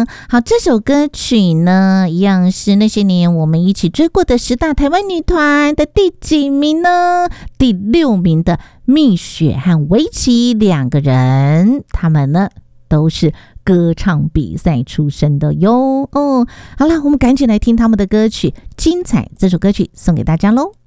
呢？好，这首歌曲呢，一样是那些年我们一起追过的10大台湾女团的第几名呢？第6名的蜜雪和围棋2个人，他们呢都是歌唱比赛出身的哟。好了，我们赶紧来听他们的歌曲《精彩》，这首歌曲送给大家喽。